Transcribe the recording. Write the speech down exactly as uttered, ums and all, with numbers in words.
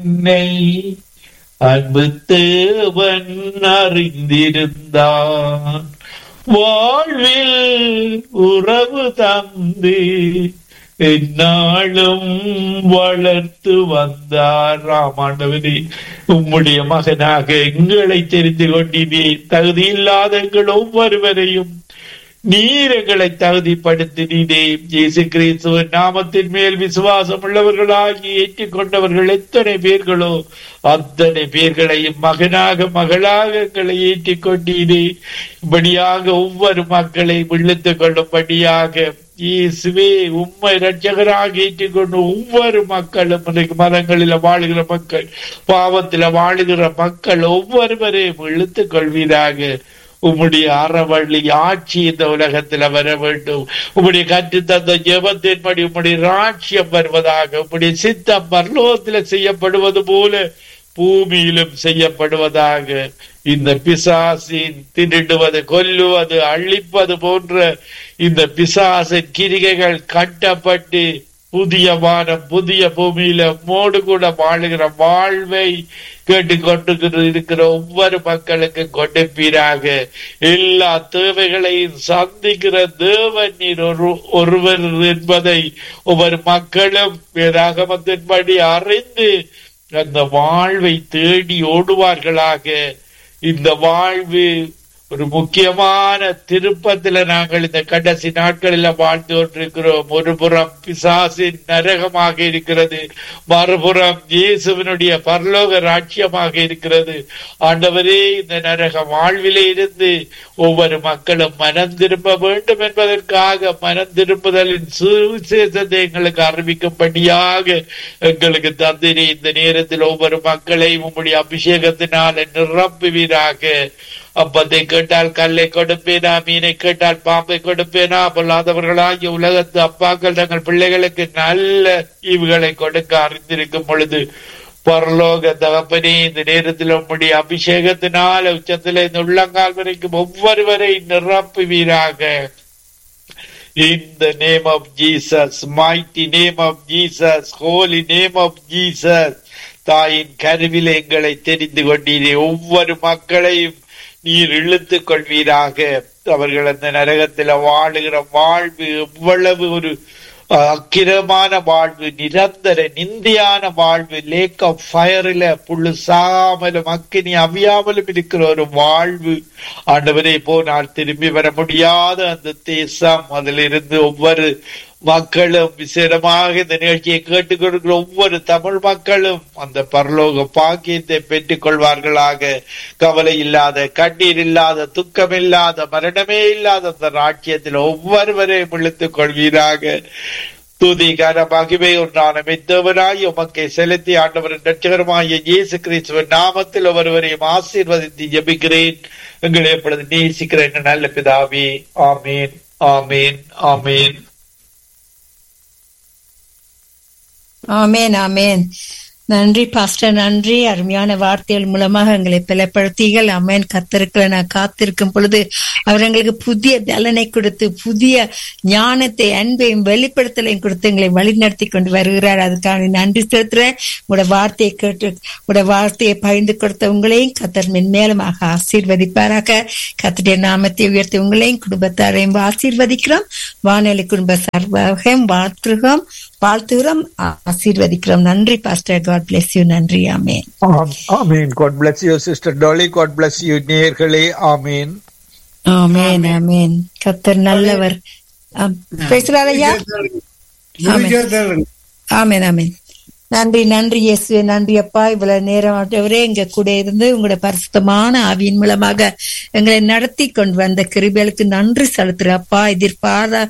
என்னை அன்பு தேவன் அறிந்திருந்தான். வாழ்வில் உறவு தந்து எந்நாளும் வளர்த்து வந்தார். ஆமாண்டவரே, உம்முடைய மகனாக எங்களை தெரிந்து கொண்டீரே. தகுதி இல்லாத எங்கள் ஒவ்வொருவரையும் நீர் எங்களை தகுதிப்படுத்தினீரே. இயேசு கிறிஸ்துவின் நாமத்தின் மேல் விசுவாசம் உள்ளவர்களாகி ஏற்றுக்கொண்டவர்கள் எத்தனை பேர்களோ அத்தனை பேர்களையும் மகனாக மகளாக எங்களை ஏற்றுக்கொண்டீரே. இப்படியாக ஒவ்வொரு மக்களையும் இழுத்துக் கொள்ளும்படியாக இயேசுவே உம்மை இரட்சகராக ஏற்றுக்கொண்டு ஒவ்வொரு மக்களும் இன்றைக்கு மதங்களில வாழுகிற மக்கள், பாவத்தில வாழுகிற மக்கள் ஒவ்வொருவரையும் இழுத்துக் கொள்வீராக. உம்முடைய அறவள்ளி ஆட்சி இந்த உலகத்துல வர வேண்டும். உம்முடைய கற்று தந்த ஜெபத்தின்படி உம்முடைய ராட்சியம் வருவதாக. உம்முடைய சித்தம் பரலோகத்துல செய்யப்படுவது போல பூமியிலும் செய்யப்படுவதாக. இந்த பிசாசின் திருடுவது, கொல்லுவது, அழிப்பது போன்ற இந்த பிசாசின் கிரிகைகள் கட்டப்பட்டு புதிய வானம் புதிய பூமியில மோடு கூட வாழுகிற வாழ்வை கேட்டுக்கொண்டு இருக்கிற ஒவ்வொரு மக்களுக்கு கொடுப்பீராக. எல்லா தேவைகளையும் சந்திக்கிற தேவன் நீர் ஒரு ஒருவர் என்பதை ஒவ்வொரு மக்களும் வேதாகமத்தின்படி அறிந்து அந்த வாழ்வை தேடி ஓடுவார்களாக. இந்த வாழ்வு ஒரு முக்கியமான திருப்பத்துல நாங்கள் இந்த கடைசி நாட்களில் வாழ்ந்து கொண்டிருக்கிறோம். ஒரு புறம் பிசாசின் நரகமாக இருக்கிறது, மறுபுறம் இயேசுவினுடைய பரலோக ராட்சியமாக இருக்கிறது. ஆண்டவரே, இந்த நரக வாழ்விலே இருந்து ஒவ்வொரு மக்களும் மனம் திரும்ப வேண்டும் என்பதற்காக மனம் திரும்புதலின் சுவிசேஷத்தை எங்களுக்கு அறிவிக்கும்படியாக எங்களுக்கு தந்திரி. இந்த நேரத்தில் ஒவ்வொரு மக்களையும் உம்முடைய அபிஷேகத்தினால நிரப்புவீராக. அப்பத்தை கேட்டால் கல்லை கொடுப்பேனா, மீனை கேட்டால் பாம்பை கொடுப்பேனா? பொல்லாதவர்களாகிய உலகத்து அப்பாக்கள் தங்கள் பிள்ளைகளுக்கு நல்ல ஈவுகளை கொடுக்க அறிந்திருக்கும் பொழுது பரலோக தகப்பனே, இந்த நேரத்தில் உம்முடைய அபிஷேகத்தினால் உச்சத்திலே இந்த உள்ளங்கால் வரைக்கும் ஒவ்வொருவரை நிரப்புவீராக. In the name of Jesus, mighty name of Jesus, holy name of Jesus. தாயின் கருவிலே எங்களை தெரிந்து கொண்டீரே. ஒவ்வொரு மக்களையும் நீர் இழுத்துக் கொள்வீராக. அவர்கள் அந்த நரகத்தில் வாழுகிற வாழ்வு எவ்வளவு ஒரு அக்கிரமான வாழ்வு, நிரந்தர நிந்தியான வாழ்வு, லேக் ஆஃப் ஃபயரில புள்ளு சாமலும் அக்கினி அவியாமலும் இருக்கிற ஒரு வாழ்வு. ஆண்டவரே, போனால் திரும்பி வர முடியாத அந்த தேசம், அதிலிருந்து ஒவ்வொரு மக்களும் விசேடமாக இந்த நிகழ்ச்சியை கேட்டுக் கொடுக்கிற ஒவ்வொரு தமிழ் மக்களும் அந்த பரலோக பாக்கியத்தை பெற்றுக் கொள்வார்களாக. கவலை இல்லாத, கண்ணீர் இல்லாத, துக்கம் இல்லாத, மரணமே இல்லாத அந்த ராஜ்யத்தில் ஒவ்வொருவரையும் இழுத்துக் கொள்வீராக. துதிகார மகிமை உண்டான மெத்தவனாய் உமக்கை செலுத்தி ஆண்டவரின் ரட்சகருமாகிய இயேசு கிறிஸ்துவின் நாமத்தில் ஒவ்வொருவரையும் ஆசீர்வதித்து ஜெபிக்கிறேன். எங்களை எப்பொழுது நேசிக்கிற எங்கள் நல்ல பிதாவே. ஆமீன், ஆமீன், ஆமீன். ஆமேன், ஆமேன். நன்றி பாஸ்டர், நன்றி. அருமையான வார்த்தைகள் மூலமாக எங்களை பலப்படுத்தீர்கள். அமேன். கர்த்தருக்குள்ள நான் காத்திருக்கும் பொழுது அவர் எங்களுக்கு புதிய பலனை கொடுத்து புதிய ஞானத்தை, அன்பையும் வெளிப்படுத்தலையும் கொடுத்து எங்களை வழிநடத்தி கொண்டு வருகிறார். அதுக்காக நன்றி செலுத்துறேன். உங்களோட வார்த்தையை கேட்டு உங்களோட வார்த்தையை பகிர்ந்து கொடுத்த உங்களையும் கர்த்தர் மென்மேலுமாக ஆசீர்வதிப்பாராக. கர்த்தருடைய நாமத்தை உயர்த்தி உங்களையும் குடும்பத்தாரையும் ஆசீர்வதிக்கிறோம். வானொலி குடும்ப சார்பாக வாழ்த்துகிறோம் வாழ்த்துகிறோம் ஆசீர்வதிக்கிறோம். நன்றி பாஸ்டர். God bless you. நன்றி. ஆமென். ஆமென். God bless you sister Dolly. God bless you நேயர்களே. ஆமென், ஆமென், ஆமென். கர்த்தர் நல்லவர். பேசுறார் ஐயா. ஆமென், ஆமென். நன்றி, நன்றி இயேசுவே. நன்றி அப்பா. இவ்வளவு நேரம் ஆண்டவரே எங்க கூட இருந்து உங்களுடைய பரிசுத்தமான ஆவியின் மூலமாக எங்களை நடத்தி கொண்டு வந்த கிருபைகளுக்கு நன்றி செலுத்துற அப்பா. எதிர்பாரா